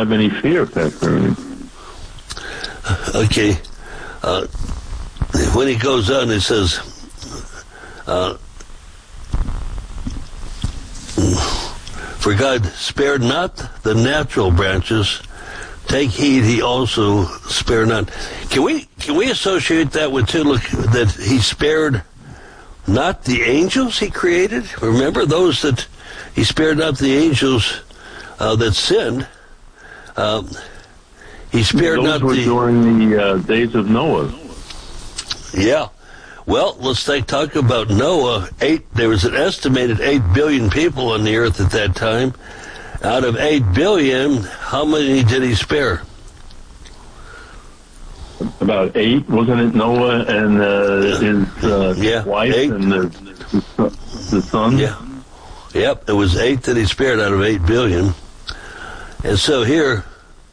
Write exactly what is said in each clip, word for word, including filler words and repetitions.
have any fear, Pastor. Okay. Uh, when he goes on, he says, uh, for God spared not the natural branches, take heed he also spare not. Can we can we associate that with too, look, that he spared not the angels he created? Remember those that he spared not the angels uh, that sinned. Um, he spared those not were the during the uh, days of Noah. Yeah. Well, let's take, talk about Noah. Eight. There was an estimated eight billion people on the earth at that time. Out of eight billion, how many did he spare? About eight, wasn't it? Noah and uh, his uh, yeah, wife eight. and the, the, the son? Yeah. Yep, it was eight that he spared out of eight billion. And so here,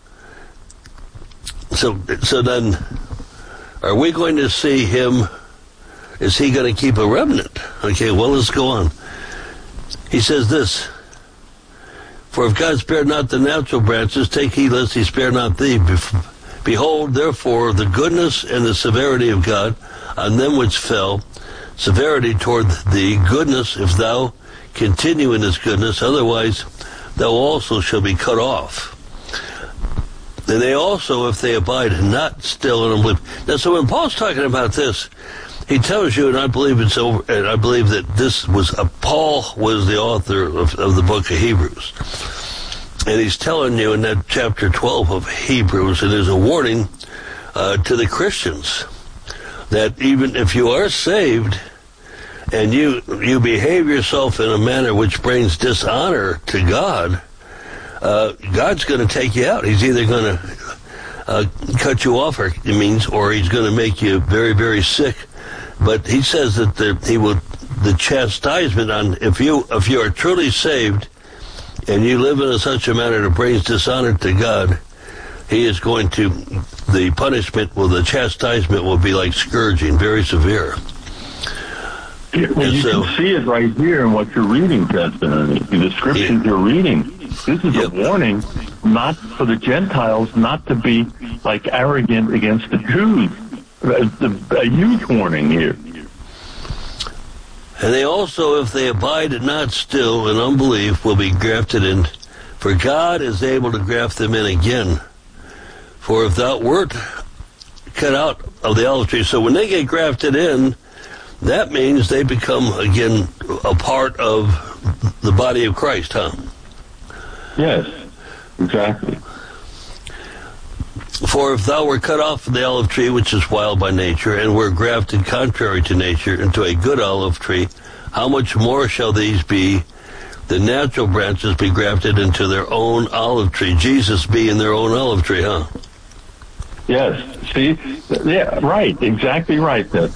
so so then, are we going to see him, is he going to keep a remnant? Okay, well, let's go on. He says this, for if God spared not the natural branches, take heed lest he spare not thee. Behold, therefore, the goodness and the severity of God on them which fell, severity toward thee, goodness if thou continue in his goodness, otherwise thou also shall be cut off. And they also, if they abide not still in unbelief. Now, so when Paul's talking about this, he tells you, and I believe it's over, and I believe that this was, uh, Paul was the author of, of the book of Hebrews. And he's telling you in that chapter twelve of Hebrews, and there's a warning uh, to the Christians that even if you are saved and you you behave yourself in a manner which brings dishonor to God, uh, God's going to take you out. He's either going to uh, cut you off, or it means, or he's going to make you very, very sick. But he says that the, he will, the chastisement on, if you if you are truly saved and you live in a, such a manner that brings dishonor to God, he is going to, the punishment, well, the chastisement will be like scourging, very severe. Well, and you so, can see it right here in what you're reading, Pastor. The scriptures yeah. you're reading. This is yep. a warning, not for the Gentiles, not to be like arrogant against the Jews. A, a huge warning here. And they also, if they abide not still in unbelief, will be grafted in. For God is able to graft them in again. For if thou wert cut out of the olive tree, so when they get grafted in, that means they become, again, a part of the body of Christ, huh? Yes, exactly. For if thou were cut off from the olive tree, which is wild by nature, and were grafted contrary to nature into a good olive tree, how much more shall these be, the natural branches, be grafted into their own olive tree? Jesus be in their own olive tree, huh? Yes. See? Yeah, right. Exactly right, that's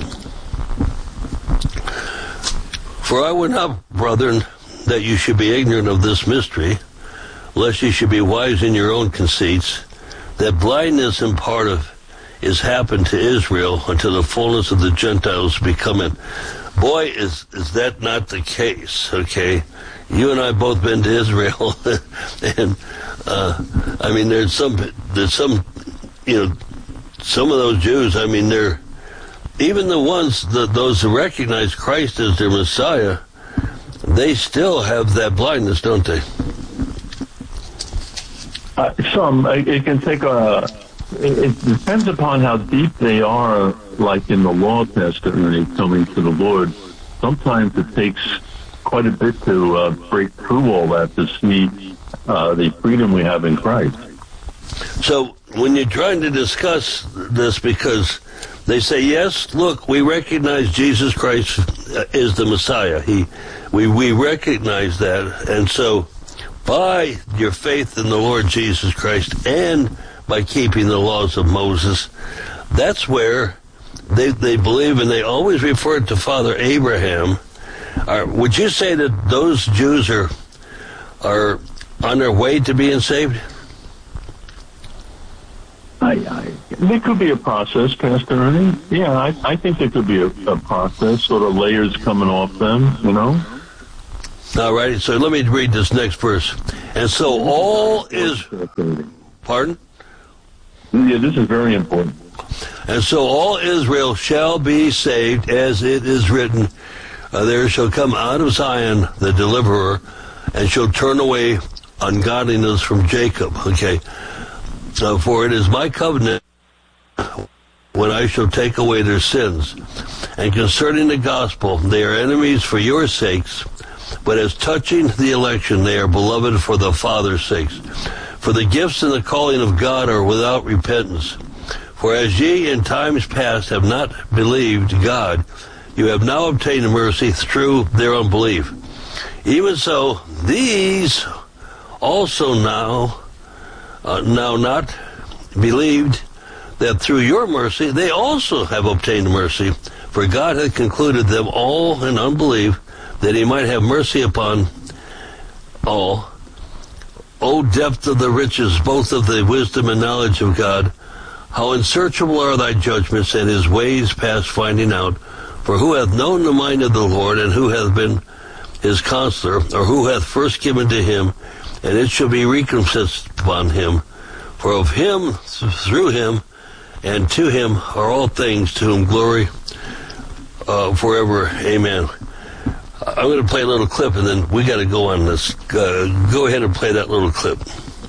For I would not, brethren, that you should be ignorant of this mystery, lest you should be wise in your own conceits, that blindness in part of is happened to Israel until the fullness of the Gentiles be come in. Boy, is is that not the case, okay? You and I both been to Israel, and uh, I mean, there's some, there's some, you know, some of those Jews, I mean, they're, even the ones, that those who recognize Christ as their Messiah, they still have that blindness, don't they? Uh, some, it can take a, it depends upon how deep they are, like in the Law Testament, coming to the Lord. Sometimes it takes quite a bit to uh, break through all that to see uh, the freedom we have in Christ. So when you're trying to discuss this, because they say, yes, look, we recognize Jesus Christ is the Messiah. He, we, we recognize that. And so by your faith in the Lord Jesus Christ and by keeping the laws of Moses, that's where they, they believe, and they always refer to Father Abraham. Are, would you say that those Jews are are on their way to being saved? I, I, there could be a process, Pastor Ernie. Yeah, I, I think there could be a, a process, sort of layers coming off them, you know. All right, so let me read this next verse. And so all is, pardon? Yeah, this is very important. And so all Israel shall be saved, as it is written, uh, there shall come out of Zion the deliverer, and shall turn away ungodliness from Jacob. Okay. Uh, for it is my covenant when I shall take away their sins. And concerning the gospel, they are enemies for your sakes, but as touching the election, they are beloved for the Father's sakes. For the gifts and the calling of God are without repentance. For as ye in times past have not believed God, you have now obtained mercy through their unbelief. Even so, these also now, uh, now not believed, that through your mercy they also have obtained mercy. For God hath concluded them all in unbelief, that he might have mercy upon all. O depth of the riches, both of the wisdom and knowledge of God! How unsearchable are thy judgments, and his ways past finding out! For who hath known the mind of the Lord, and who hath been his counselor, or who hath first given to him, and it shall be recompensed upon him? For of him, through him, and to him are all things, to whom glory uh, forever. Amen. I'm going to play a little clip, and then we got to go on this. Uh, go ahead and play that little clip.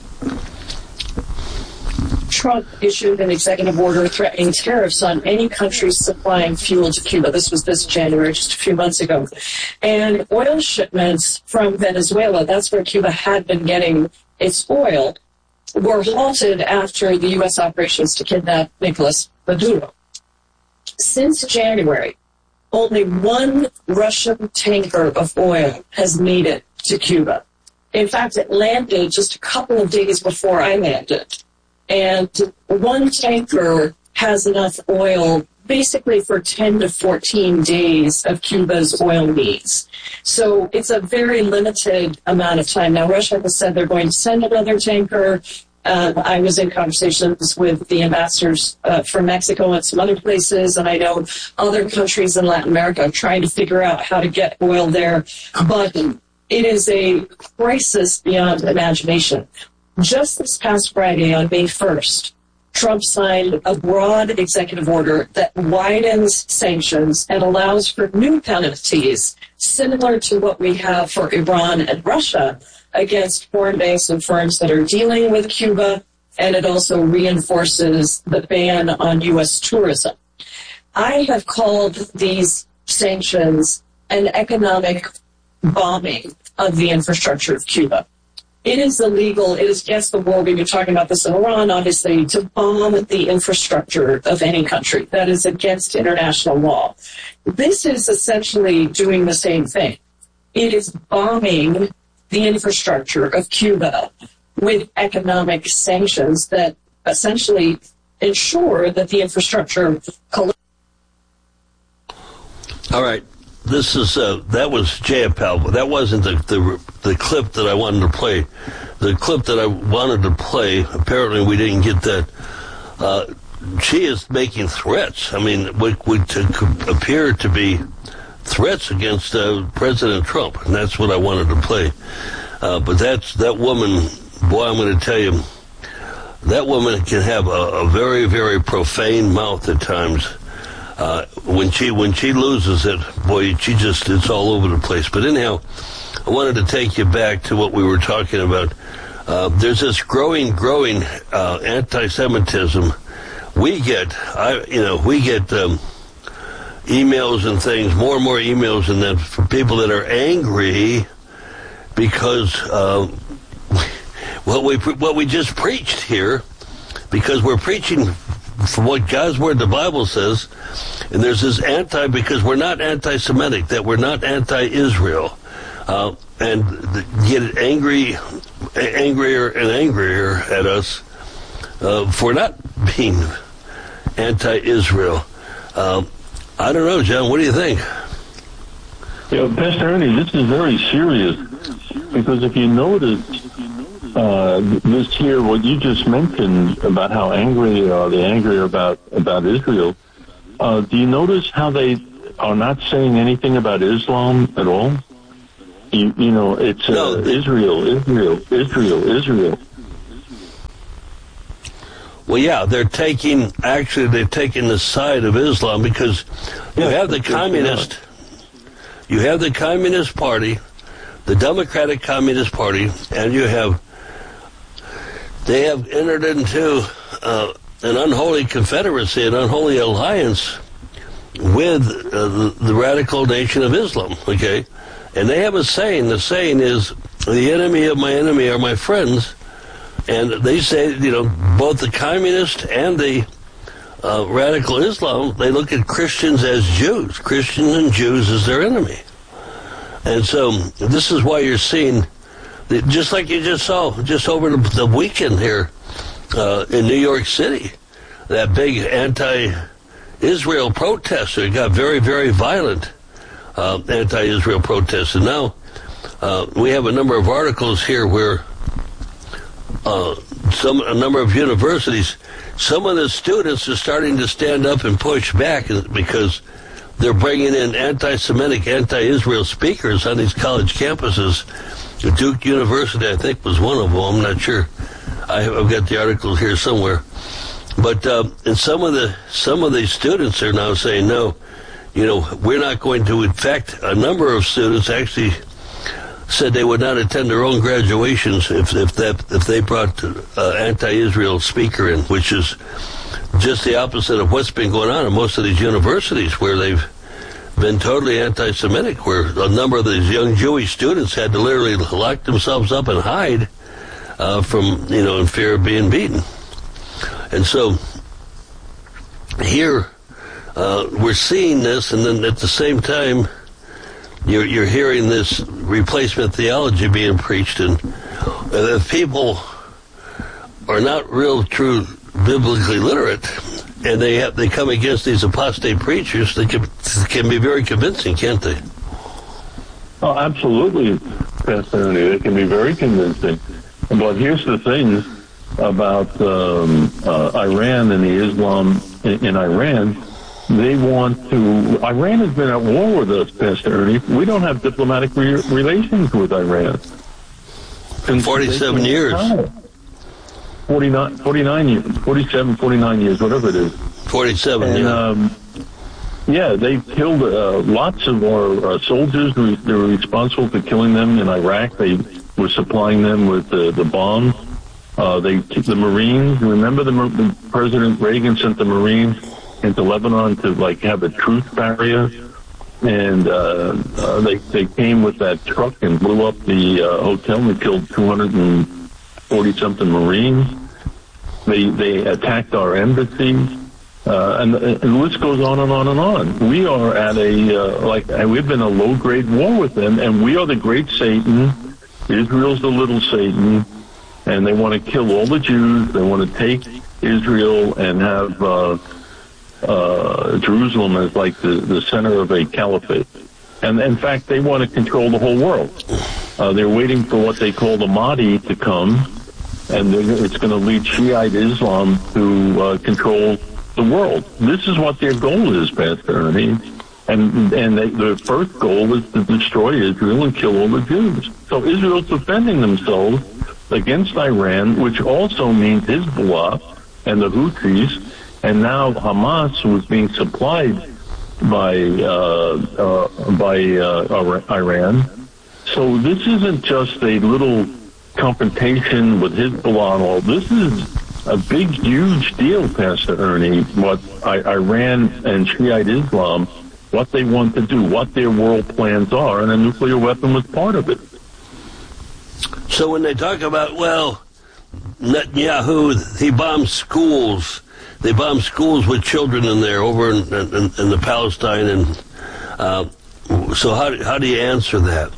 Trump issued an executive order threatening tariffs on any country supplying fuel to Cuba. This was this January, just a few months ago. And oil shipments from Venezuela, that's where Cuba had been getting its oil, were halted after the U S operations to kidnap Nicolas Maduro. Since January, only one Russian tanker of oil has made it to Cuba. In fact, it landed just a couple of days before I landed. And one tanker has enough oil basically for ten to fourteen days of Cuba's oil needs. So it's a very limited amount of time. Now, Russia has said they're going to send another tanker. Um, I was in conversations with the ambassadors uh, from Mexico and some other places, and I know other countries in Latin America are trying to figure out how to get oil there. But it is a crisis beyond imagination. Just this past Friday, on May first, Trump signed a broad executive order that widens sanctions and allows for new penalties, similar to what we have for Iran and Russia, against foreign banks and firms that are dealing with Cuba, and it also reinforces the ban on U S tourism. I have called these sanctions an economic bombing of the infrastructure of Cuba. It is illegal. It is against the war. We've been talking about this in Iran, obviously, to bomb the infrastructure of any country. That is against international law. This is essentially doing the same thing. It is bombing the infrastructure of Cuba with economic sanctions that essentially ensure that the infrastructure. All right. This is uh, that was Jayapal. That wasn't the, the the clip that I wanted to play. The clip that I wanted to play, apparently we didn't get that. Uh, she is making threats. I mean, what would appear to be threats against uh, President Trump, and that's what I wanted to play. Uh, but that's that woman. Boy, I'm going to tell you, that woman can have a, a very, very profane mouth at times. Uh, when she when she loses it, boy, she just, it's all over the place. But anyhow, I wanted to take you back to what we were talking about. Uh, there's this growing, growing uh, anti-Semitism. We get, I, you know, we get um, emails and things, more and more emails, and that from people that are angry because uh, what we what we just preached here, because we're preaching from what God's Word, the Bible says, and there's this anti, because we're not anti-Semitic, that we're not anti-Israel, uh, and the, get angry, angrier and angrier at us uh, for not being anti-Israel. Uh, I don't know, John, what do you think? Yeah, Pastor Ernie, this is very serious, because if you notice, Uh, this here, what you just mentioned about how angry they are, they're angry about, about Israel. Uh, do you notice how they are not saying anything about Islam at all? You, you know, it's uh, No, the- Israel, Israel, Israel, Israel. Well, yeah, they're taking, actually, they're taking the side of Islam because you Yeah, have the that's what communist, you have the Communist Party, the Democratic Communist Party, and you have, they have entered into uh, an unholy confederacy, an unholy alliance with uh, the, the radical nation of Islam, okay? And they have a saying, the saying is, the enemy of my enemy are my friends. And they say, you know, both the communist and the uh, radical Islam, they look at Christians as Jews. Christians and Jews as their enemy. And so this is why you're seeing, that just like you just saw, just over the, the weekend here uh, in New York City, that big anti-Israel protest. It got very, very violent, uh, anti-Israel protests. And now uh, we have a number of articles here where Uh, some a number of universities, some of the students are starting to stand up and push back because they're bringing in anti-Semitic, anti-Israel speakers on these college campuses. Duke University, I think, was one of them. I'm not sure. I have, I've got the articles here somewhere. But uh, and some of the some of these students are now saying, no, you know, we're not going to. In fact, a number of students actually said they would not attend their own graduations if if that if they brought uh, anti-Israel speaker in, which is just the opposite of what's been going on in most of these universities, where they've been totally anti-Semitic, where a number of these young Jewish students had to literally lock themselves up and hide uh, from, you know, in fear of being beaten. And so here uh, we're seeing this, and then at the same time, You're, you're hearing this replacement theology being preached, and uh, if people are not real, true, biblically literate, and they have they come against these apostate preachers, they can can be very convincing, can't they? Oh, absolutely, Pastor Ernie. They can be very convincing. But here's the thing about um, uh, Iran and the Islam in, in Iran. They want to. Iran has been at war with us, Pastor Ernie. We don't have diplomatic re- relations with Iran. In forty-seven years. forty-nine, forty-nine years. forty-seven, forty-nine years, whatever it is. forty-seven, and, yeah. Um, yeah, they killed uh, lots of our uh, soldiers. They were responsible for killing them in Iraq. They were supplying them with uh, the bombs. Uh, they the Marines. Remember the, the President Reagan sent the Marines into Lebanon to like have a truce barrier, and uh, uh, they they came with that truck and blew up the uh, hotel and killed two hundred forty something Marines. They they attacked our embassies, uh, and, and the list goes on and on and on. We are at a uh, like we've been a low grade war with them, and we are the great Satan. Israel's the little Satan, and they want to kill all the Jews. They want to take Israel and have Uh, Uh, Jerusalem as like the, the center of a caliphate. And in fact, they want to control the whole world. Uh, they're waiting for what they call the Mahdi to come, and it's going to lead Shiite Islam to uh, control the world. This is what their goal is, Pastor Ernie. And, and they, their first goal is to destroy Israel and kill all the Jews. So Israel's defending themselves against Iran, which also means Hezbollah and the Houthis. And now Hamas was being supplied by uh, uh, by uh, Iran. So this isn't just a little confrontation with Hezbollah and all. This is a big, huge deal, Pastor Ernie, what I- Iran and Shiite Islam, what they want to do, what their world plans are, and a nuclear weapon was part of it. So when they talk about, well, Netanyahu, he bombed schools. They bomb schools with children in there over in, in, in the Palestine, and uh, so how do, how do you answer that?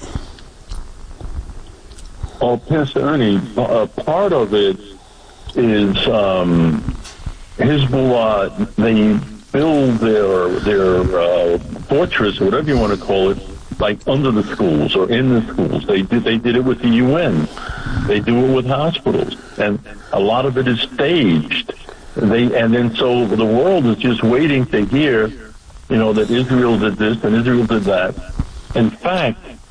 Well, Pastor Ernie, uh, part of it is um, Hezbollah. They build their their uh, fortress, or whatever you want to call it, like under the schools or in the schools. They did they did it with the U N. They do it with hospitals, and a lot of it is staged. They and then so the world is just waiting to hear, you know, that Israel did this and Israel did that. In fact,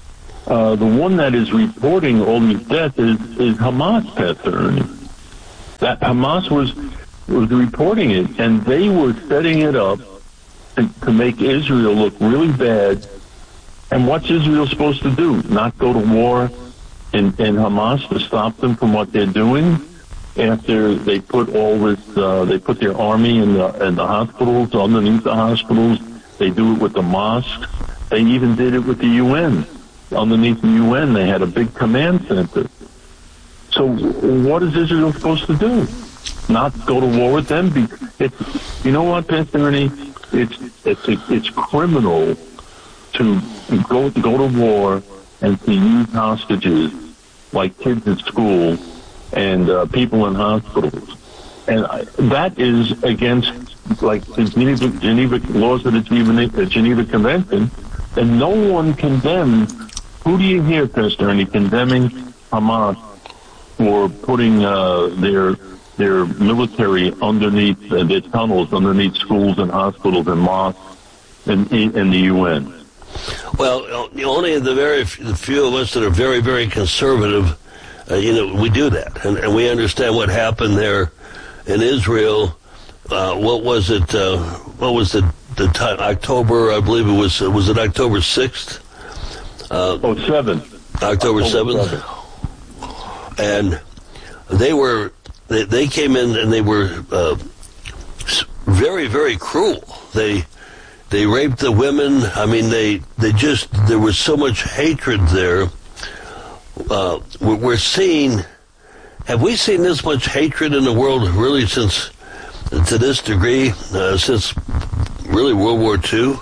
uh, the one that is reporting all these deaths is, is Hamas, Pastor Ernie. That Hamas was was reporting it, and they were setting it up to, to make Israel look really bad. And what's Israel supposed to do? Not go to war in, in Hamas to stop them from what they're doing? After they put all this, uh, they put their army in the, in the hospitals, underneath the hospitals. They do it with the mosques. They even did it with the U N. Underneath the U N, they had a big command center. So what is Israel supposed to do? Not go to war with them? It's, you know what, Pastor Ernie? It's, it's, it's criminal to go, go to war and to use hostages like kids at school and uh, people in hospitals. And I, that is against, like, the Geneva, Geneva laws of the Geneva, the Geneva Convention, and no one condemns. Who do you hear, Pastor Ernie, condemning Hamas for putting uh, their their military underneath uh, their tunnels, underneath schools and hospitals and mosques and in the U N? Well, only the very the few of us that are very, very conservative, uh, you know, we do that, and, and we understand what happened there in Israel. Uh, what was it? Uh, what was the the time? October, I believe it was. Was it October sixth? Uh, oh, seven. October seventh. And they were, they, they came in and they were uh, very, very cruel. They they raped the women. I mean, they, they just, there was so much hatred there. Uh, we're seeing, have we seen this much hatred in the world really since, to this degree, uh, since really World War Two?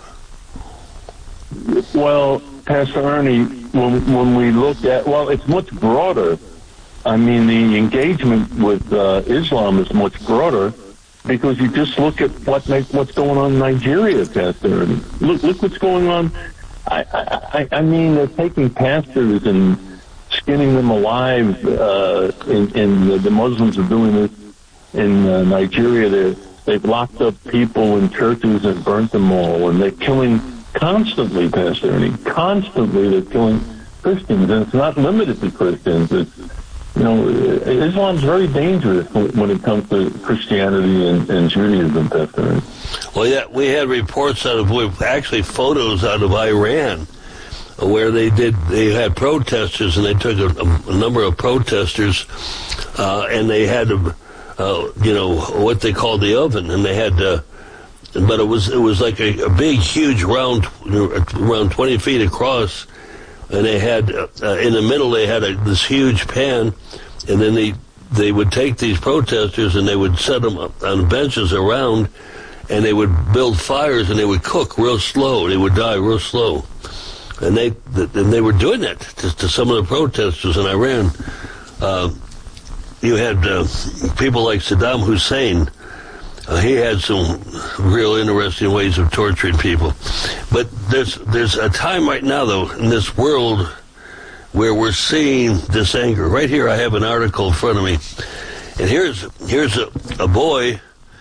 Well, Pastor Ernie, when, when we look at, well, it's much broader. I mean, the engagement with uh, Islam is much broader because you just look at what make, what's going on in Nigeria, Pastor Ernie. Look, look what's going on. I, I, I mean, they're taking pastors and skinning them alive. Uh, in, in the, the Muslims are doing this in uh, Nigeria. They're, they've locked up people in churches and burnt them all, and they're killing constantly, Pastor Ernie. Constantly, they're killing Christians, and it's not limited to Christians. It's, you know, Islam's very dangerous when it comes to Christianity and, and Judaism, Pastor Ernie. Well, yeah, we had reports out of, actually photos out of Iran, where they did, they had protesters, and they took a, a number of protesters, uh, and they had, uh, you know, what they called the oven, and they had, uh, but it was it was like a, a big, huge round, around twenty feet across, and they had uh, in the middle they had a, this huge pan, and then they they would take these protesters and they would set them up on benches around, and they would build fires and they would cook real slow. They would die real slow, and they and they were doing that to, to some of the protesters in Iran. Uh, you had uh, people like Saddam Hussein. Uh, he had some real interesting ways of torturing people. But there's there's a time right now, though, in this world where we're seeing this anger. Right here I have an article in front of me. And here's here's a, a boy,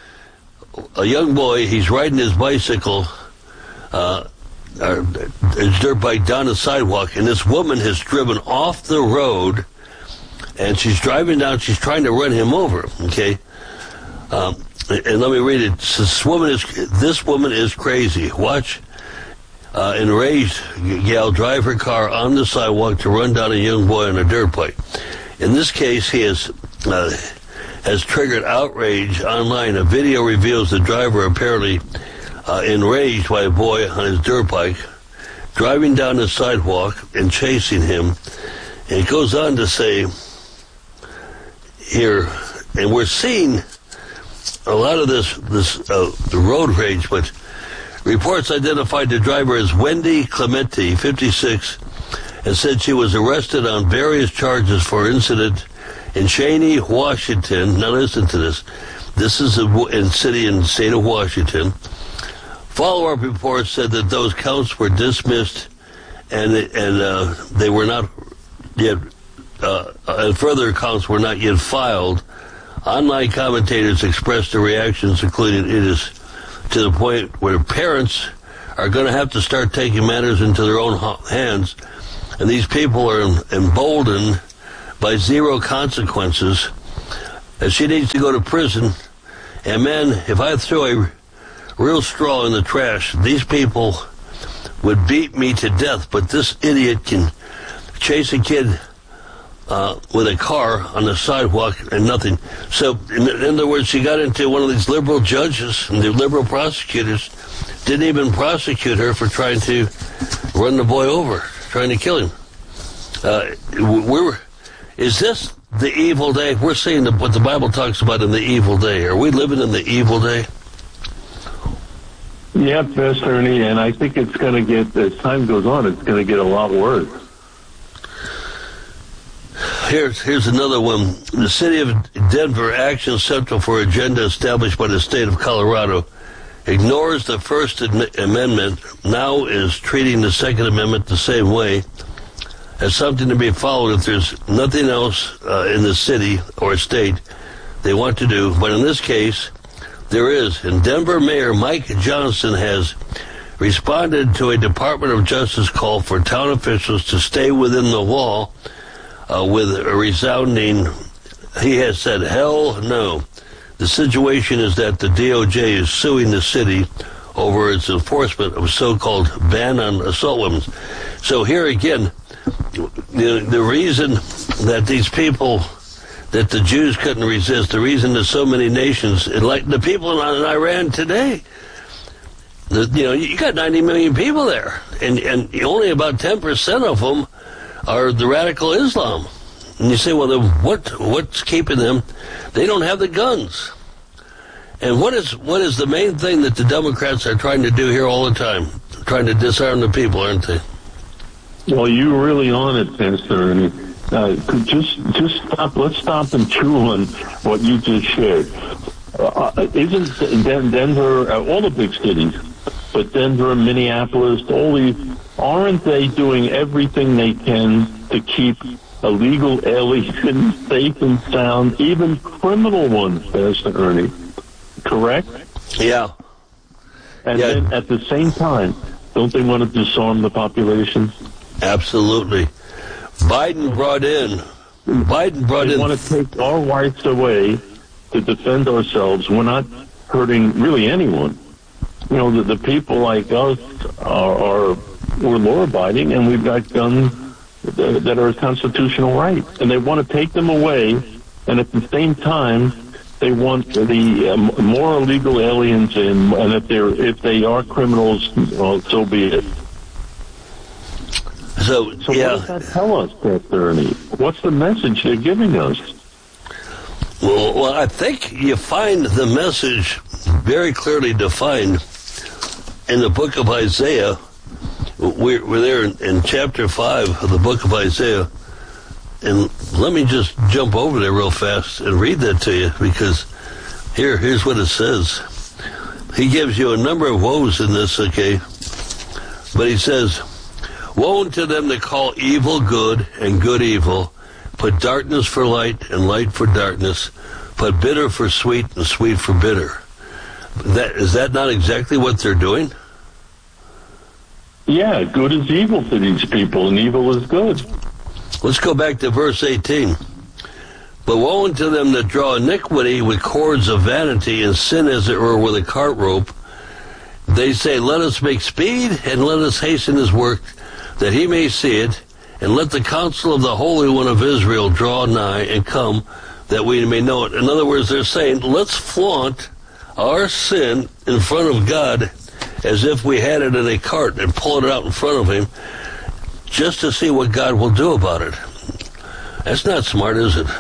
a young boy, he's riding his bicycle, uh, his dirt bike down the sidewalk, and this woman has driven off the road, and she's driving down, she's trying to run him over, okay? Um, And let me read it. This woman is this woman is crazy. Watch, uh, enraged gal drive her car on the sidewalk to run down a young boy on a dirt bike. In this case, he has uh, has triggered outrage online. A video reveals the driver apparently uh, enraged by a boy on his dirt bike, driving down the sidewalk and chasing him. And it goes on to say here, and we're seeing a lot of this, this uh, the road rage, but reports identified the driver as Wendy Clementi, fifty-six, and said she was arrested on various charges for incident in Cheney, Washington. Now listen to this. This is a in city in the state of Washington. Follow-up reports said that those counts were dismissed, and and uh, they were not yet. Uh, and further accounts were not yet filed. Online commentators expressed their reactions, including it is to the point where parents are going to have to start taking matters into their own hands and these people are emboldened by zero consequences, and she needs to go to prison. And man, if I throw a real straw in the trash, these people would beat me to death, but this idiot can chase a kid uh, with a car on the sidewalk and nothing. So, in, in other words, she got into one of these liberal judges, and the liberal prosecutors didn't even prosecute her for trying to run the boy over, trying to kill him. Uh, we're, is this the evil day? We're seeing the, what the Bible talks about in the evil day. Are we living in the evil day? Yeah, Pastor Ernie, and I think it's going to get, as time goes on, it's going to get a lot worse. Here's, here's another one. The city of Denver Action Central for Agenda established by the state of Colorado ignores the First Amendment, now is treating the Second Amendment the same way, as something to be followed if there's nothing else uh, in the city or state they want to do. But in this case, there is. And Denver Mayor Mike Johnson has responded to a Department of Justice call for town officials to stay within the wall uh, with a resounding, he has said, hell no. The situation is that the D O J is suing the city over its enforcement of so-called ban on assault weapons. So here again, the, the reason that these people, that the Jews couldn't resist, the reason that so many nations, like the people in Iran today, the, you know, you got ninety million people there, and, and only about ten percent of them are the radical Islam. And you say, well, then what what's keeping them? They don't have the guns. And what is what is the main thing that the Democrats are trying to do here all the time? Trying to disarm the people, aren't they? Well, you're really on it, Pastor Ernie. Uh, just, just stop. Let's stop and chew on what you just shared. Uh, isn't Denver, uh, all the big cities, but Denver, Minneapolis, all these, aren't they doing everything they can to keep illegal aliens safe and sound, even criminal ones, Pastor Ernie? Correct? Yeah. And yeah. then at the same time, don't they want to disarm the population? Absolutely. Biden brought in, Biden brought they in. They want to take our rights away to defend ourselves. We're not hurting really anyone. You know, the, the people like us are, are we're law-abiding, and we've got guns that, that are a constitutional right. And they want to take them away, and at the same time, they want the um, more illegal aliens in, and if they're if they are criminals, well, so be it. So, so yeah. what does that tell us, Pastor Ernie? What's the message they're giving us? Well, well, I think you find the message very clearly defined in the book of Isaiah. We're, we're there in, in chapter five of the book of Isaiah. And let me just jump over there real fast and read that to you, because here, here's what it says. He gives you a number of woes in this, okay? But he says, woe unto them that call evil good and good evil, put darkness for light and light for darkness, put bitter for sweet and sweet for bitter. That, is that not exactly what they're doing? Yeah, good is evil to these people, and evil is good. Let's go back to verse eighteen. But woe unto them that draw iniquity with cords of vanity, and sin as it were with a cart rope. They say, let us make speed, and let us hasten his work, that he may see it, and let the counsel of the Holy One of Israel draw nigh and come, that we may know it. In other words, they're saying, let's flaunt our sin in front of God as if we had it in a cart and pull it out in front of him, just to see what God will do about it. That's not smart, is it?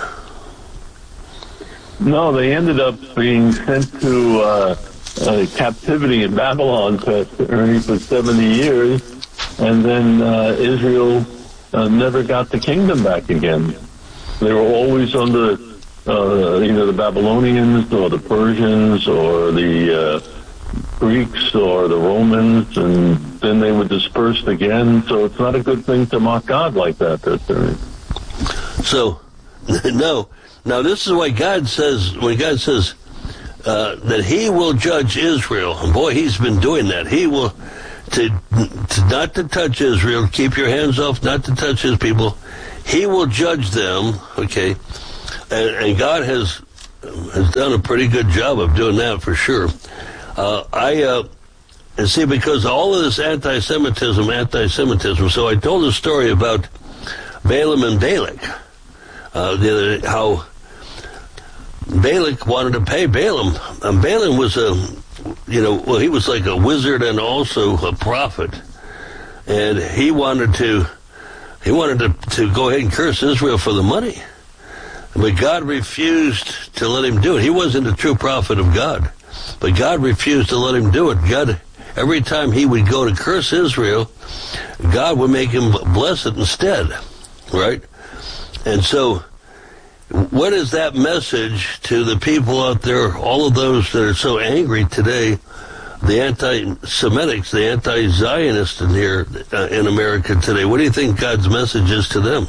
No, they ended up being sent to uh, uh, captivity in Babylon, Pastor Ernie, for seventy years, and then uh, Israel uh, never got the kingdom back again. They were always under uh, either the Babylonians or the Persians or the uh, Greeks or the Romans, and then they were dispersed again. So it's not a good thing to mock God like that, Pastor Ernie. So, no. Now, this is why God says, when God says uh, that he will judge Israel, and boy, he's been doing that. He will to, to not to touch Israel, keep your hands off, not to touch his people. He will judge them, okay? And, and God has has done a pretty good job of doing that for sure. Uh, I uh, and see, because all of this anti-Semitism, anti-Semitism. So I told a story about Balaam and Balak. Uh, the other, how Balak wanted to pay Balaam. And Balaam was a, you know, well, he was like a wizard and also a prophet, and he wanted to, he wanted to, to go ahead and curse Israel for the money. But God refused to let him do it. He wasn't a true prophet of God, but God refused to let him do it. God, every time he would go to curse Israel, God would make him bless it instead, right? And so, what is that message to the people out there, all of those that are so angry today, the anti-Semitics, the anti-Zionists in here uh, in America today? What do you think God's message is to them?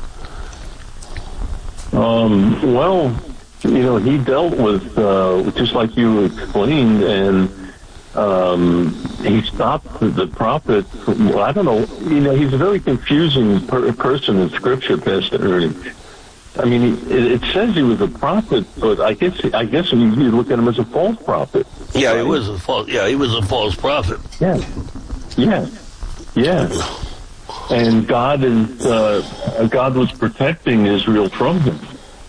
Um, well, you know, he dealt with, uh, just like you explained, and um, he stopped the prophet. From, well, I don't know, you know, he's a very confusing per- person in Scripture, Pastor Ernie. I mean, it, it says he was a prophet, but I guess I guess you, you look at him as a false prophet. Yeah, right? he was a false. Yeah, he was a false prophet. Yeah, yeah, yeah. And God is uh, God was protecting Israel from him.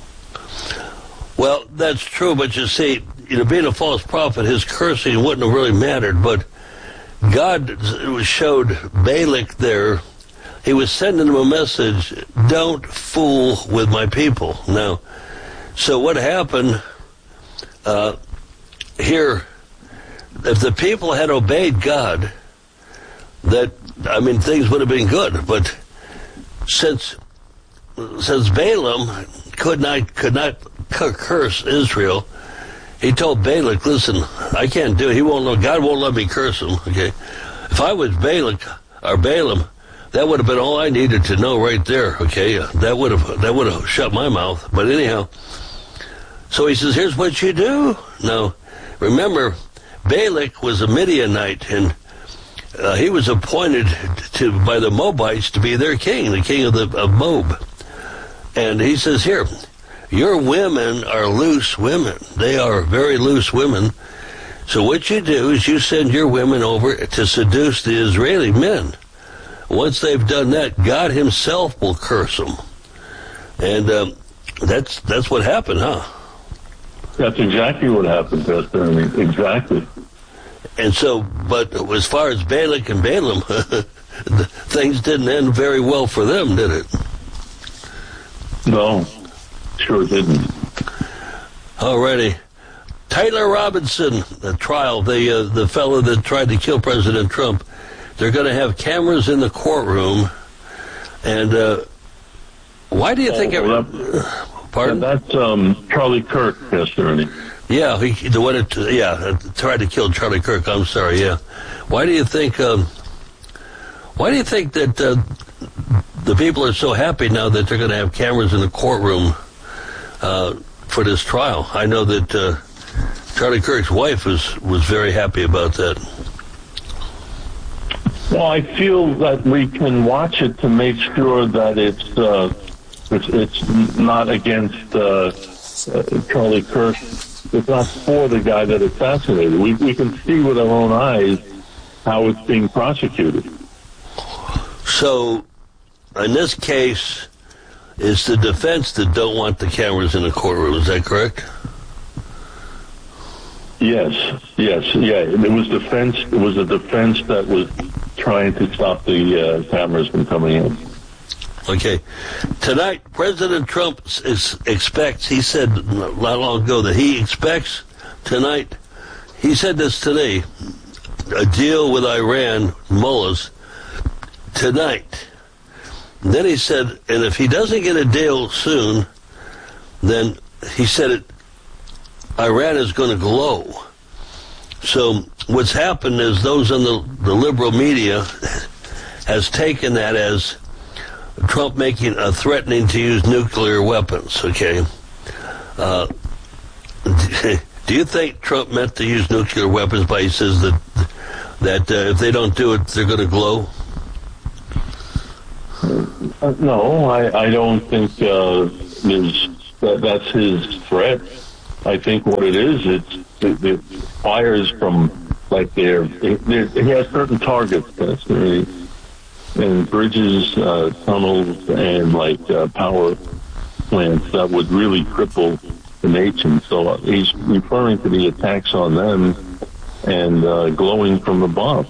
Well, that's true, but you see, you know, being a false prophet, his cursing wouldn't have really mattered. But God showed Balak there. He was sending him a message: don't fool with my people. Now, so what happened uh, here? If the people had obeyed God, that I mean, things would have been good. But since since Balaam could not could not curse Israel, he told Balak, "Listen, I can't do it. He won't let, God won't let me curse him." Okay, if I was Balak or Balaam, that would have been all I needed to know right there. Okay, that would have that would have shut my mouth. But anyhow, so he says, "Here's what you do." Now, remember, Balak was a Midianite, and uh, he was appointed to by the Moabites to be their king, the king of the of Moab. And he says, "Here, your women are loose women. They are very loose women. So what you do is you send your women over to seduce the Israeli men. Once they've done that, God himself will curse them." And um, that's that's what happened, huh? That's exactly what happened, Pastor. I mean, exactly. And so, but as far as Balak and Balaam, things didn't end very well for them, did it? No, sure didn't. Alrighty. Taylor Robinson, the trial, the uh, the fellow that tried to kill President Trump. They're going to have cameras in the courtroom, and uh, why do you think? Oh, well, every, that, pardon? That's um, Charlie Kirk, Pastor Ernie. Yeah, he, the one that yeah tried to kill Charlie Kirk. I'm sorry. Yeah, why do you think? Um, why do you think that uh, the people are so happy now that they're going to have cameras in the courtroom uh, for this trial? I know that uh, Charlie Kirk's wife was was very happy about that. Well, I feel that we can watch it to make sure that it's uh, it's, it's not against uh, uh, Charlie Kirk. It's not for the guy that assassinated. We we can see with our own eyes how it's being prosecuted. So, in this case, it's the defense that don't want the cameras in the courtroom. Is that correct? Yes, yes, yeah. It was defense. It was a defense that was trying to stop the uh, cameras from coming in. Okay. Tonight, President Trump is, expects, he said not long ago that he expects tonight, he said this today, a deal with Iran, mullahs, tonight. And then he said, and if he doesn't get a deal soon, then he said it, Iran is going to glow. So what's happened is those in the, the liberal media has taken that as Trump making a threatening to use nuclear weapons. Okay, uh, do you think Trump meant to use nuclear weapons by he says that that uh, if they don't do it, they're going to glow? Uh, no, I, I don't think uh, there's, that, that's his threat. I think what it is, it's it, it fires from, like, they're, they're, he has certain targets, Pastor, and bridges, uh, tunnels, and, like, uh, power plants that would really cripple the nation. So he's referring to the attacks on them and uh, glowing from above.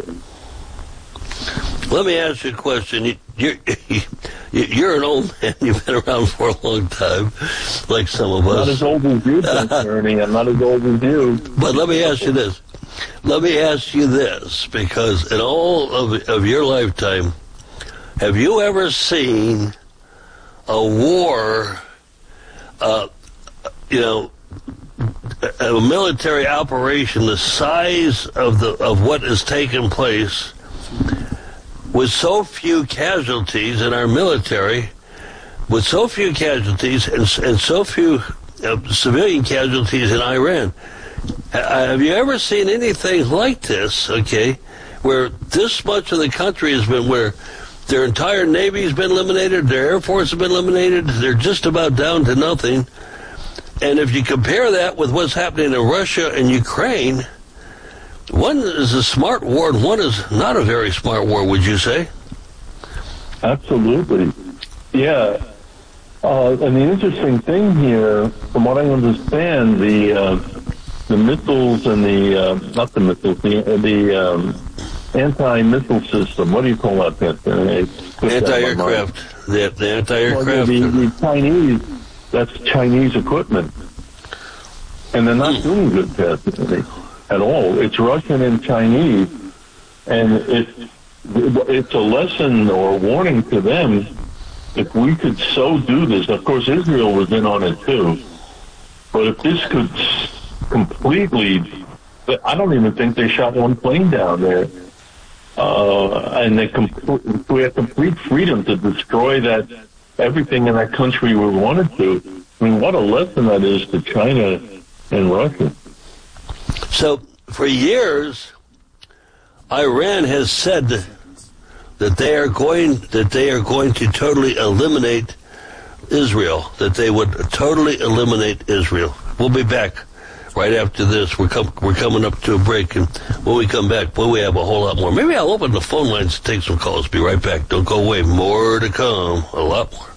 Let me ask you a question. You're, you're an old man. You've been around for a long time, like some of us. I'm not as old as you, Ernie. I'm not as old as you. But let me ask you this. Let me ask you this, because in all of, of your lifetime, have you ever seen a war, uh, you know, a military operation the size of the of what has taken place, with so few casualties in our military, with so few casualties and, and so few uh, civilian casualties in Iran? Have you ever seen anything like this, okay, where this much of the country has been, where their entire Navy has been eliminated, their Air Force has been eliminated, they're just about down to nothing? And if you compare that with what's happening in Russia and Ukraine, one is a smart war and one is not a very smart war, would you say? Absolutely. Yeah. Uh, and the interesting thing here, from what I understand, the uh, the missiles and the, uh, not the missiles, the, the um, anti-missile system, what do you call that? that Anti-aircraft. The, the anti-aircraft. Well, the, the Chinese, that's Chinese equipment. And they're not doing good testing at all. It's Russian and Chinese. And it, it's a lesson or a warning to them. If we could so do this, of course Israel was in on it too, but if this could completely, I don't even think they shot one plane down there. Uh, and they com- we have complete freedom to destroy that, everything in that country we wanted to. I mean, what a lesson that is to China and Russia. So, for years, Iran has said that they are going that they are going to totally eliminate Israel, that they would totally eliminate Israel. We'll be back right after this. We're, com- we're coming up to a break, and when we come back, well, we have a whole lot more. Maybe I'll open the phone lines to take some calls. Be right back. Don't go away. More to come. A lot more.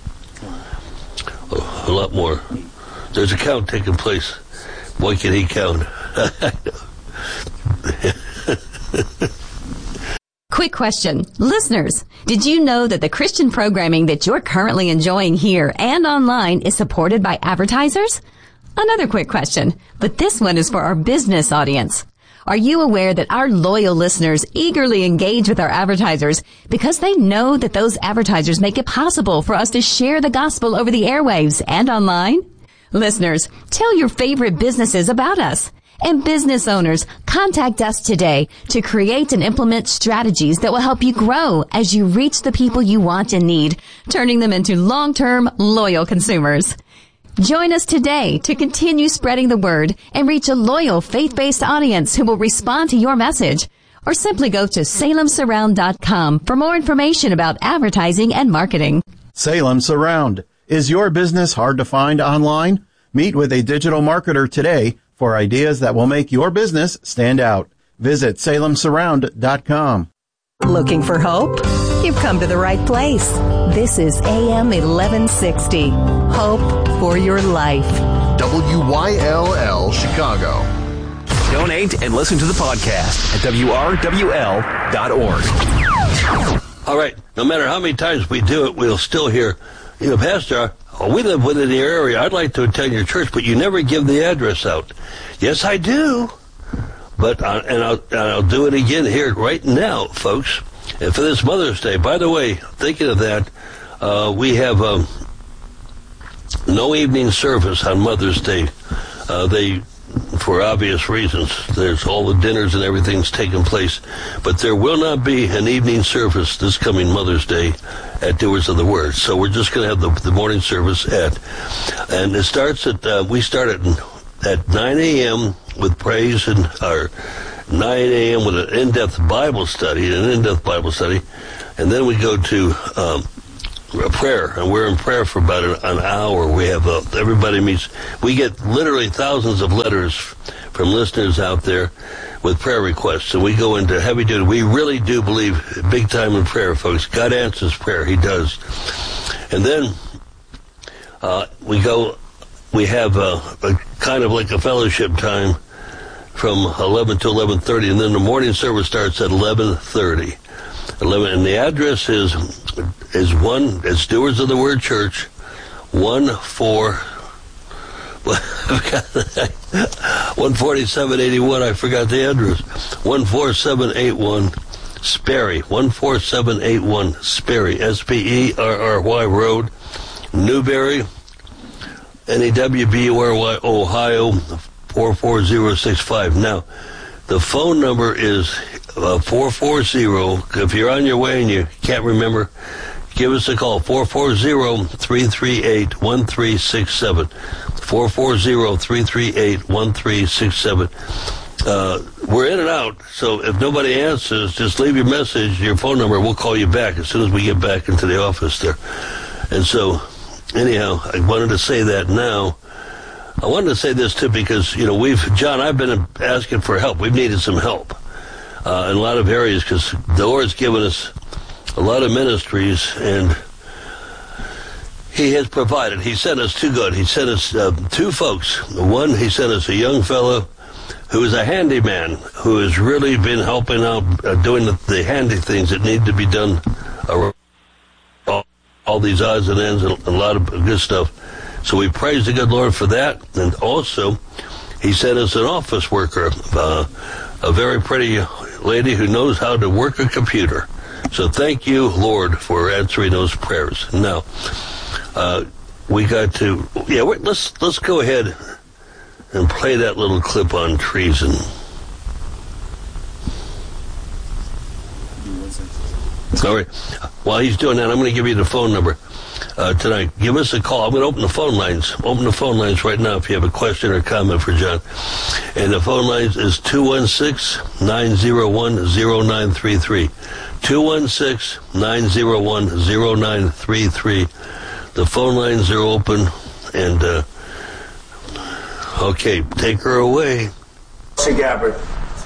A lot more. There's a count taking place. Boy, can he count. Quick question. Listeners, did you know that the Christian programming that you're currently enjoying here and online is supported by advertisers? Another quick question, but this one is for our business audience. Are you aware that our loyal listeners eagerly engage with our advertisers because they know that those advertisers make it possible for us to share the gospel over the airwaves and online? Listeners, tell your favorite businesses about us. And business owners, contact us today to create and implement strategies that will help you grow as you reach the people you want and need, turning them into long-term, loyal consumers. Join us today to continue spreading the word and reach a loyal, faith-based audience who will respond to your message. Or simply go to salem surround dot com for more information about advertising and marketing. Salem Surround. Is your business hard to find online? Meet with a digital marketer today for ideas that will make your business stand out. Visit salem surround dot com. Looking for hope? You've come to the right place. This is A M eleven sixty. Hope for your life. W Y L L Chicago. Donate and listen to the podcast at W R W L dot org. All right. No matter how many times we do it, we'll still hear, you know, Pastor, oh, we live within your area. I'd like to attend your church, but you never give the address out. Yes, I do. But uh, and I'll and I'll do it again here right now, folks. And for this Mother's Day, by the way, thinking of that, uh, we have um, no evening service on Mother's Day. Uh, they, for obvious reasons, there's all the dinners and everything's taking place, but there will not be an evening service this coming Mother's Day at Doers of the Word. So we're just going to have the, the morning service at, and it starts at uh, we start at at nine a.m. with praise and our nine a.m. with an in-depth Bible study, an in-depth Bible study, and then we go to um, a prayer, and we're in prayer for about an, an hour. We have uh, everybody meets. We get literally thousands of letters from listeners out there with prayer requests, and we go into heavy duty. We really do believe big time in prayer, folks. God answers prayer. He does. And then uh, we go. We have a, a kind of like a fellowship time from eleven to eleven thirty, and then the morning service starts at eleven thirty. eleven, and the address is is one. It's Stewards of the Word Church, one four. one forty-seven eighty-one. I forgot the address. one four seven eight one Sperry. one four seven eight one Sperry. S P E R R Y Road, Newberry, N E W B U R Y, Ohio, four four zero six five. Now, the phone number is uh, four four zero. If you're on your way and you can't remember, give us a call, four four zero, three three eight, one three six seven. four four zero, three three eight, one three six seven. Uh, we're in and out, so if nobody answers, just leave your message, your phone number. We'll call you back as soon as we get back into the office there. And so, anyhow, I wanted to say that now. I wanted to say this, too, because, you know, we've, John, I've been asking for help. We've needed some help uh, in a lot of areas because the Lord's given us a lot of ministries, and He has provided. He sent us two good. He sent us uh, two folks. One, He sent us a young fellow who is a handyman who has really been helping out, uh, doing the, the handy things that need to be done around all, all these odds and ends and a lot of good stuff. So we praise the good Lord for that. And also, He sent us an office worker, uh, a very pretty lady who knows how to work a computer. So thank you, Lord, for answering those prayers. Now, uh, we got to, yeah, wait, let's let's go ahead and play that little clip on treason. All right. While he's doing that, I'm going to give you the phone number uh, tonight. Give us a call. I'm going to open the phone lines. Open the phone lines right now if you have a question or comment for John. And the phone lines is two one six, nine zero one, zero nine three three. two one six, nine zero one, zero nine three three. The phone lines are open. And, uh, okay, take her away. Tulsi Gabbard,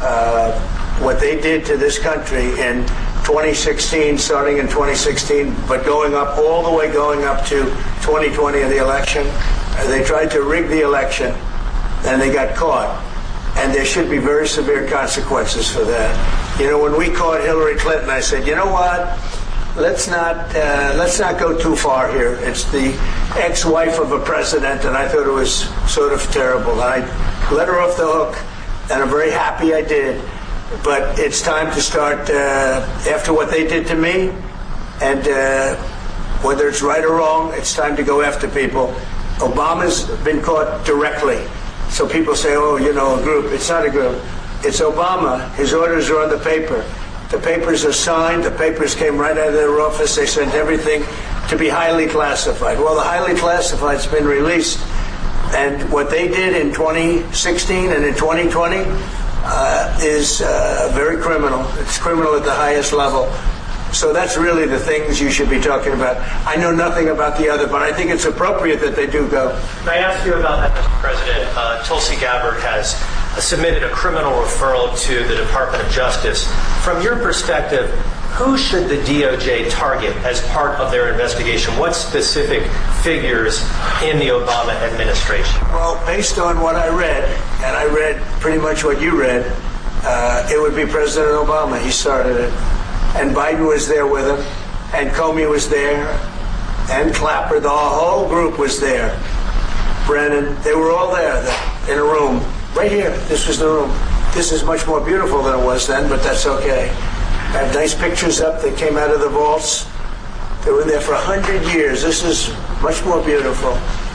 uh, what they did to this country in twenty sixteen, starting in twenty sixteen, but going up all the way going up to twenty twenty in the election. Uh, they tried to rig the election, and they got caught. And there should be very severe consequences for that. You know, when we caught Hillary Clinton, I said, you know what? Let's not uh, let's not go too far here. It's the ex-wife of a president, and I thought it was sort of terrible. And I let her off the hook, and I'm very happy I did. But it's time to start, uh, after what they did to me, and uh, whether it's right or wrong, it's time to go after people. Obama's been caught directly. So people say, oh, you know, a group. It's not a group. It's Obama. His orders are on the paper. The papers are signed. The papers came right out of their office. They sent everything to be highly classified. Well, the highly classified's been released. And what they did in twenty sixteen and in twenty twenty uh, is uh, very criminal. It's criminal at the highest level. So that's really the things you should be talking about. I know nothing about the other, but I think it's appropriate that they do go. May I ask you about that, Mister President? Uh, Tulsi Gabbard has uh, submitted a criminal referral to the Department of Justice. From your perspective, who should the D O J target as part of their investigation? What specific figures in the Obama administration? Well, based on what I read, and I read pretty much what you read, uh, it would be President Obama. He started it. And Biden was there with him, and Comey was there, and Clapper, the whole group was there. Brennan, they were all there in a room, right here. This was the room. This is much more beautiful than it was then, but that's okay. I have nice pictures up that came out of the vaults. They were there for a hundred years. This is much more beautiful.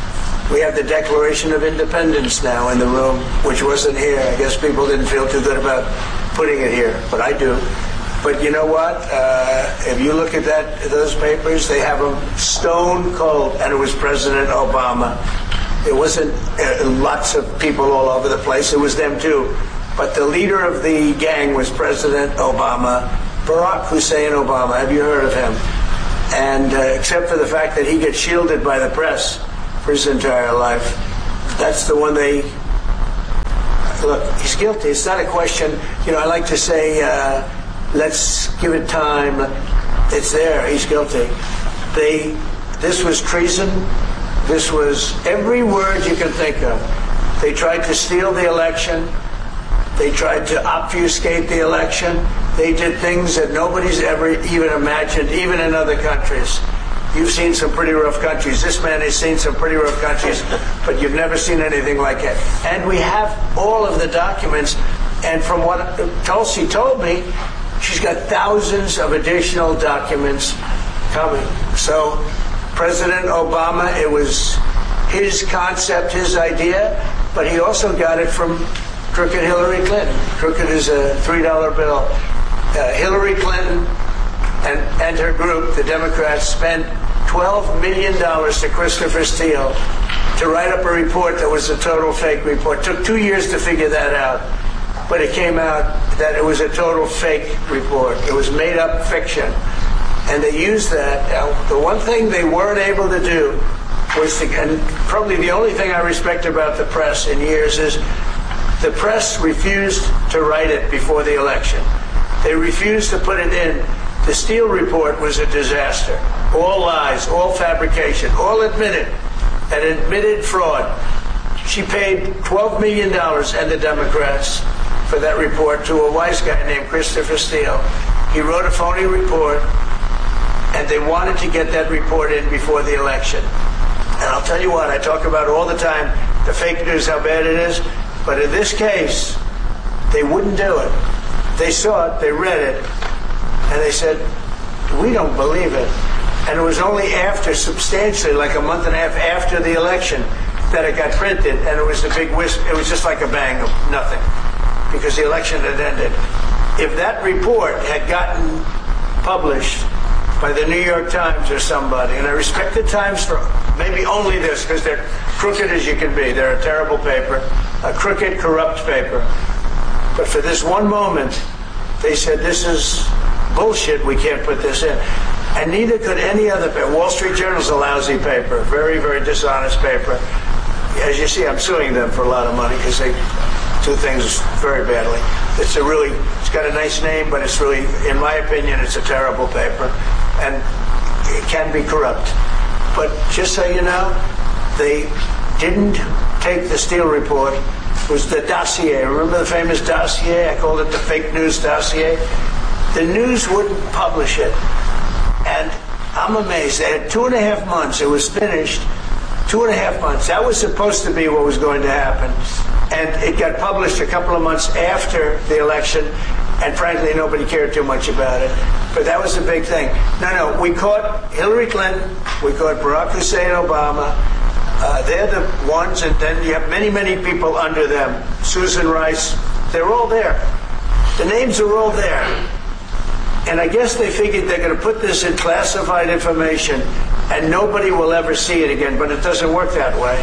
We have the Declaration of Independence now in the room, which wasn't here. I guess people didn't feel too good about putting it here, but I do. But you know what? Uh, if you look at that, those papers, they have them stone cold, and it was President Obama. It wasn't uh, lots of people all over the place. It was them too. but the leader of the gang was President Obama, Barack Hussein Obama. Have you heard of him? And uh, except for the fact that he gets shielded by the press for his entire life, that's the one they... Look, he's guilty. It's not a question, you know, I like to say, uh, let's give it time. It's there. He's guilty. They, this was treason. This was every word you can think of. They tried to steal the election. They tried to obfuscate the election. They did things that nobody's ever even imagined, even in other countries. You've seen some pretty rough countries. This man has seen some pretty rough countries, but you've never seen anything like it. And we have all of the documents. And from what Tulsi told me, she's got thousands of additional documents coming. So President Obama, it was his concept, his idea, but he also got it from crooked Hillary Clinton. Crooked is a three dollar bill. Uh, Hillary Clinton and, and her group, the Democrats, spent twelve million dollars to Christopher Steele to write up a report that was a total fake report. It took two years to figure that out, but it came out that it was a total fake report. It was made up fiction. And they used that. Now, the one thing they weren't able to do was to, and probably the only thing I respect about the press in years is the press refused to write it before the election. They refused to put it in. The Steele report was a disaster. All lies, all fabrication, all admitted, and admitted fraud. She paid twelve million dollars, and the Democrats, for that report to a wise guy named Christopher Steele. He wrote a phony report, and they wanted to get that report in before the election. And I'll tell you what, I talk about all the time, the fake news, how bad it is, but in this case, they wouldn't do it. They saw it, they read it, and they said, we don't believe it. And it was only after, substantially, like a month and a half after the election, that it got printed, and it was a big wisp. It was just like a bang of nothing, because the election had ended. If that report had gotten published by the New York Times or somebody, and I respect the Times for maybe only this, because they're crooked as you can be. They're a terrible paper, a crooked, corrupt paper. But for this one moment, they said, this is bullshit, we can't put this in. And neither could any other paper. Wall Street Journal's a lousy paper, very, very dishonest paper. As you see, I'm suing them for a lot of money because they do things very badly. It's a really, it's got a nice name, but it's really, in my opinion, it's a terrible paper. And it can be corrupt. But just so you know, they didn't take the Steele report. It was the dossier. Remember the famous dossier? I called it the fake news dossier. The news wouldn't publish it. And I'm amazed. They had two and a half months. It was finished. Two and a half months. That was supposed to be what was going to happen. And it got published a couple of months after the election. And frankly, nobody cared too much about it. But that was the big thing. No, no, we caught Hillary Clinton. We caught Barack Hussein Obama. Uh, they're the ones, and then you have many, many people under them. Susan Rice. They're all there. The names are all there. And I guess they figured they're going to put this in classified information and nobody will ever see it again, but it doesn't work that way.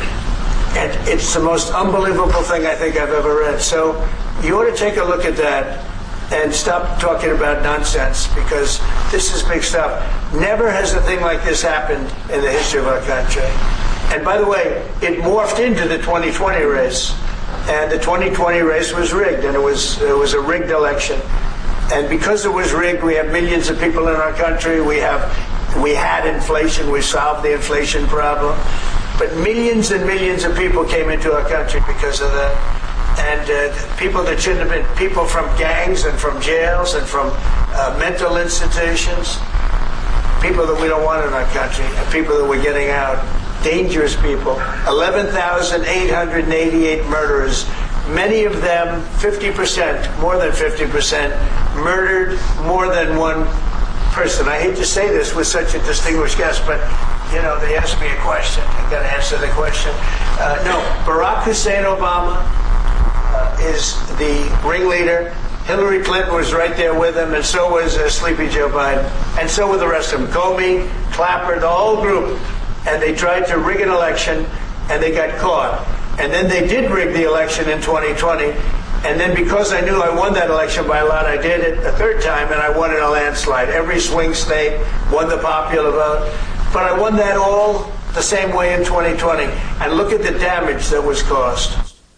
And it's the most unbelievable thing I think I've ever read. So you ought to take a look at that and stop talking about nonsense, because this is big stuff. Never has a thing like this happened in the history of our country. And by the way, it morphed into the twenty twenty race. And the twenty twenty race was rigged, and it was it was a rigged election. And because it was rigged, we have millions of people in our country. We have we had inflation. We solved the inflation problem. But millions and millions of people came into our country because of that. And uh, people that shouldn't have been, people from gangs and from jails and from uh, mental institutions, people that we don't want in our country, and people that we're getting out, dangerous people. eleven thousand eight hundred eighty-eight murderers, many of them, fifty percent, more than fifty percent, murdered more than one person. I hate to say this with such a distinguished guest, but, you know, they asked me a question. I've got to answer the question. Uh, no, Barack Hussein Obama uh, is the ringleader. Hillary Clinton was right there with him, and so was uh, Sleepy Joe Biden, and so were the rest of them. Comey, Clapper, the whole group. And they tried to rig an election, and they got caught. And then they did rig the election in twenty twenty, And then because I knew I won that election by a lot, I did it a third time, and I won in a landslide. Every swing state won the popular vote. But I won that all the same way in twenty twenty. And look at the damage that was caused.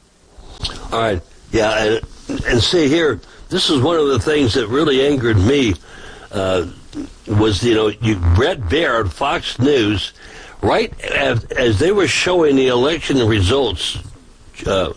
All right. Yeah, and, and see here, this is one of the things that really angered me, uh, was, you know, you, Brett Baier on Fox News, right as, as they were showing the election results, uh,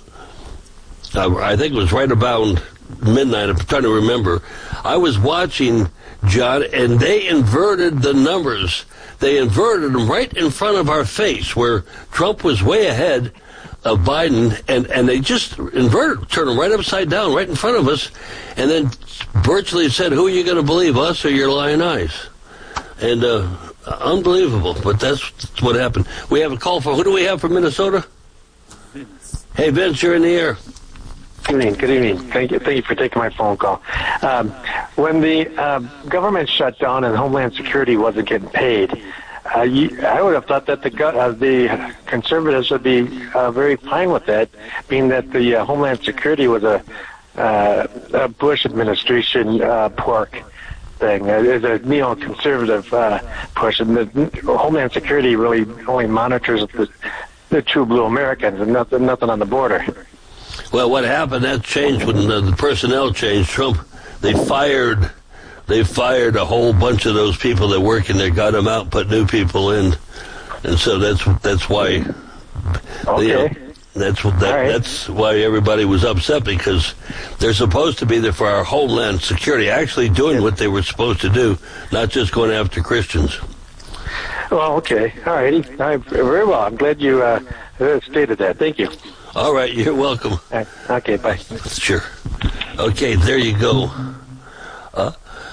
uh, I think it was right about midnight, I'm trying to remember, I was watching, John, and they inverted the numbers. They inverted them right in front of our face, where Trump was way ahead of Biden, and, and they just inverted, turned them right upside down, right in front of us, and then virtually said, who are you going to believe, us or your lying eyes? And uh, unbelievable, but that's what happened. We have a call for, who do we have from Minnesota? Vince. Hey, Vince, you're in the air. Good evening. Good evening. Thank you. Thank you for taking my phone call. Um, when the uh, government shut down and Homeland Security wasn't getting paid, uh, you, I would have thought that the uh, the conservatives would be uh, very fine with that, being that the uh, Homeland Security was a, uh, a Bush administration uh, pork thing. It's a neoconservative uh, push, and the Homeland Security really only monitors the, the true blue Americans and nothing, nothing on the border. Well, what happened, that changed when the, the personnel changed. Trump, they fired, they fired a whole bunch of those people that work in there, got them out, put new people in, and so that's that's why. Okay. You know, that's that, right. That's why everybody was upset, because they're supposed to be there for our Homeland Security, actually doing what they were supposed to do, not just going after Christians. Well, okay, all righty, right. Very well. I'm glad you uh, stated that. Thank you. All right, you're welcome. Right. Okay, bye. Sure. Okay, there you go. Uh,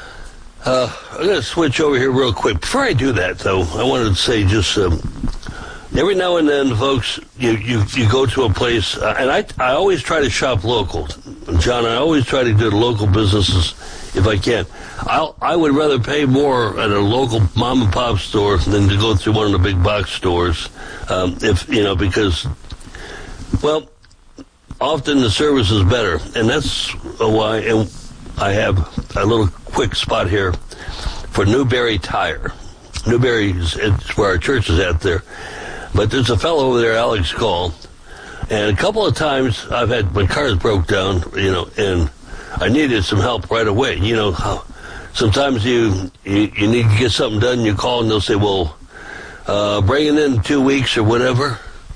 uh, I'm going to switch over here real quick. Before I do that, though, I wanted to say just um, every now and then, folks, you, you, you go to a place, uh, and I, I always try to shop local. John, I always try to do the local businesses if I can. I'll, I would rather pay more at a local mom and pop store than to go through one of the big box stores, um, if you know, because... Well, often the service is better, and that's why and I have a little quick spot here for Newberry Tire. Newberry is where our church is at there, but there's a fellow over there, Alex Gall, and a couple of times I've had, my cars broke down, you know, and I needed some help right away. You know, how sometimes you, you, you need to get something done, you call and they'll say, well, uh, bring it in two weeks or whatever.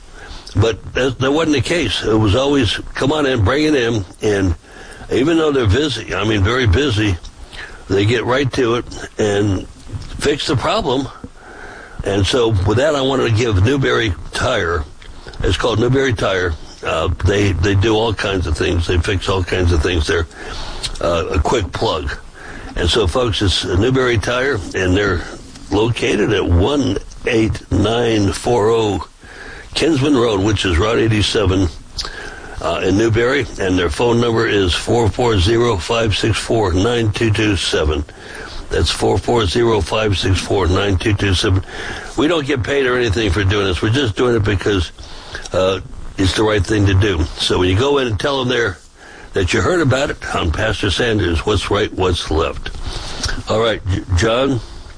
But that, that wasn't the case. It was always, come on in, bring it in, and even though they're busy, I mean very busy, they get right to it and fix the problem. And so with that, I wanted to give Newberry Tire, it's called Newberry Tire, uh, they, they do all kinds of things, they fix all kinds of things there, uh, a quick plug. And so folks, it's Newberry Tire, and they're located at one eight nine four zero Kinsman Road, which is Route eighty-seven uh, in Newberry, and their phone number is four four zero, five six four, nine two two seven. That's four four zero, five six four, nine two two seven. We don't get paid or anything for doing this. We're just doing it because uh, it's the right thing to do. So when you go in and tell them there that you heard about it on Pastor Sanders, what's right, what's left. All right, John,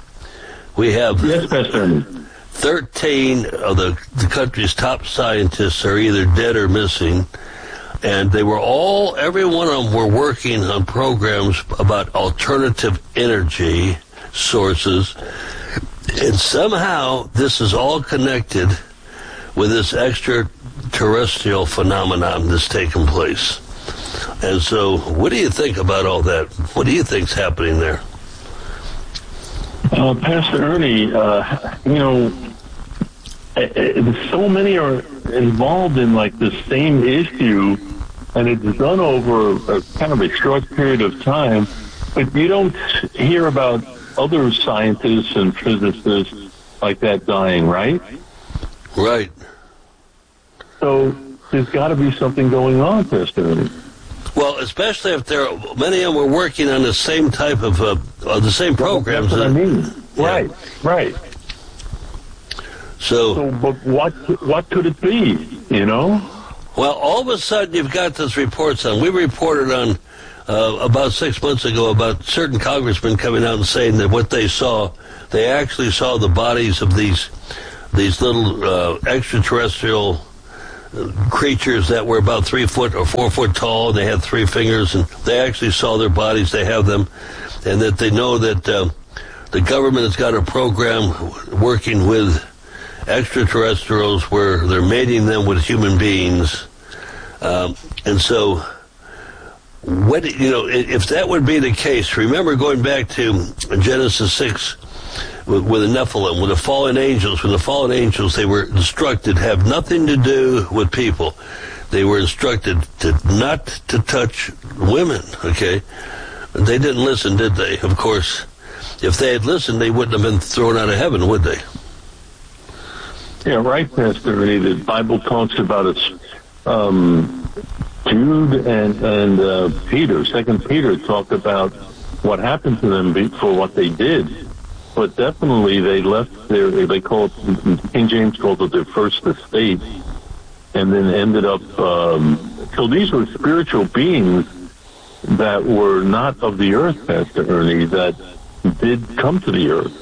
we have... Yes, Pastor. thirteen of the, the country's top scientists are either dead or missing, and they were all, every one of them were working on programs about alternative energy sources, and somehow this is all connected with this extraterrestrial phenomenon that's taken place. And so, what do you think about all that? What do you think's happening there? Uh, Pastor Ernie, uh, you know, so many are involved in like the same issue, and it's done over a kind of a short period of time, but you don't hear about other scientists and physicists like that dying, right? Right. So there's got to be something going on, Pastor Ernie. Well, especially if there are, many of them were working on the same type of, uh, uh, the same programs. That's what I mean. Yeah. Right, right. So, so, but what what could it be, you know? Well, all of a sudden you've got this reports on. We reported on uh, about six months ago about certain congressmen coming out and saying that what they saw, they actually saw the bodies of these these little uh, extraterrestrial creatures that were about three foot or four foot tall, and they had three fingers, and they actually saw their bodies. They have them, and that they know that uh, the government has got a program working with extraterrestrials where they're mating them with human beings, um, and so what you know, if that would be the case, remember going back to Genesis six with, with the Nephilim, with the fallen angels. When the fallen angels, they were instructed have nothing to do with people. They were instructed to not to touch women. Okay, they didn't listen, did they? Of course, if they had listened, they wouldn't have been thrown out of heaven, would they? Yeah, right, Pastor Ernie. The Bible talks about it. Um, Jude and and uh, Peter, Second Peter, talk about what happened to them for what they did. But definitely, they left their. They call it, King James called it their first estate, and then ended up. Um, so these were spiritual beings that were not of the earth, Pastor Ernie, that did come to the earth.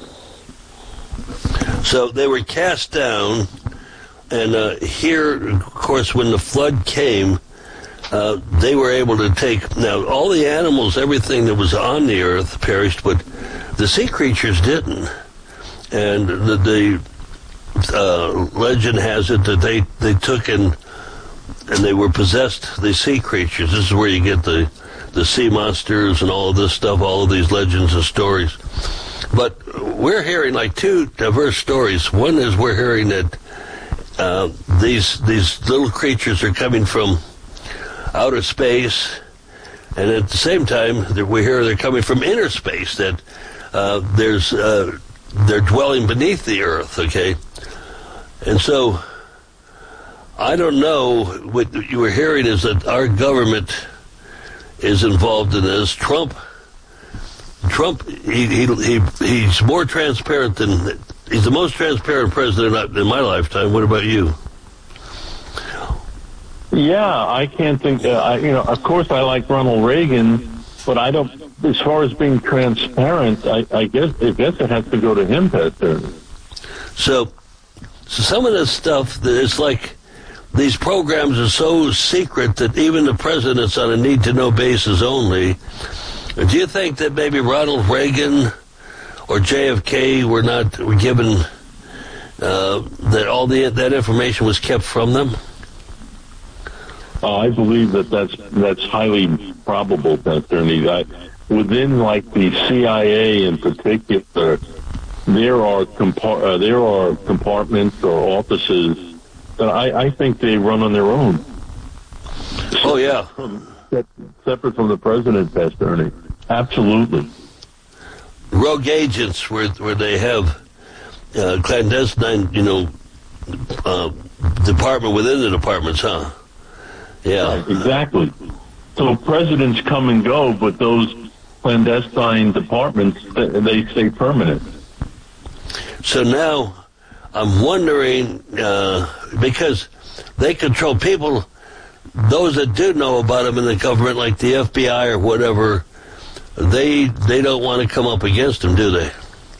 So they were cast down, and uh, here, of course, when the flood came, uh, they were able to take, now all the animals, everything that was on the earth perished, but the sea creatures didn't. And the, the uh, legend has it that they, they took and, and they were possessed, the sea creatures. This is where you get the, the sea monsters and all of this stuff, all of these legends and stories. But we're hearing like two diverse stories. One is we're hearing that uh, these these little creatures are coming from outer space, and at the same time that we hear they're coming from inner space. That uh, there's uh, they're dwelling beneath the earth. Okay, and so I don't know. What you were hearing is that our government is involved in this. Trump. Trump, he, he he he's more transparent than, he's the most transparent president in my lifetime. What about you? Yeah, I can't think, uh, I, you know, of course I like Ronald Reagan, but I don't, as far as being transparent, I, I guess I guess it has to go to him, Pastor. So, so some of this stuff, that it's like these programs are so secret that even the president's on a need-to-know basis only. Do you think that maybe Ronald Reagan or J F K were not were given uh, that all the that information was kept from them? Uh, I believe that that's that's highly probable, Pastor Ernie. I, within like the C I A in particular, there are compar- uh, there are compartments or offices that I, I think they run on their own. Oh yeah, separate from the president, Pastor Ernie. Absolutely. Rogue agents, where where they have uh, clandestine, you know, uh, department within the departments, huh? Yeah, right, exactly. So presidents come and go, but those clandestine departments, they stay permanent. So now, I'm wondering uh, because they control people. Those that do know about them in the government, like the F B I or whatever, they they don't want to come up against them, do they?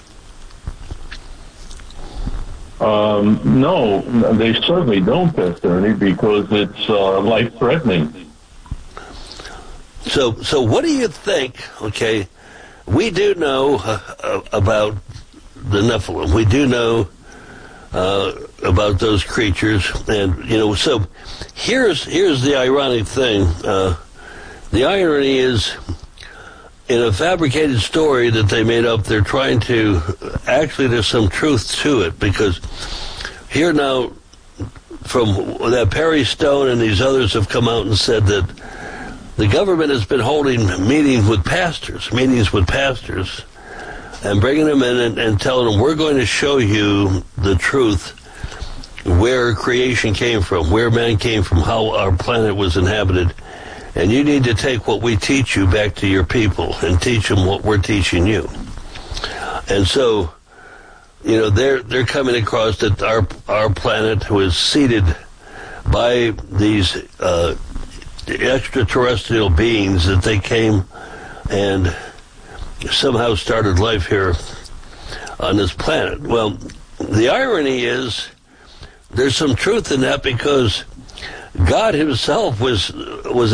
Um, no, they certainly don't, Pastor Ernie, because it's uh, life-threatening. So, so what do you think? Okay, we do know uh, about the Nephilim. We do know uh, about those creatures, and you know. So, here's here's the ironic thing. Uh, the irony is, in a fabricated story that they made up, they're trying to, actually there's some truth to it, because here now, from that Perry Stone and these others have come out and said that the government has been holding meetings with pastors, meetings with pastors, and bringing them in and, and telling them, we're going to show you the truth, where creation came from, where man came from, how our planet was inhabited. And you need to take what we teach you back to your people and teach them what we're teaching you. And so, you know, they're they're coming across that our our planet was seeded by these uh, extraterrestrial beings that they came and somehow started life here on this planet. Well, the irony is there's some truth in that, because God himself was was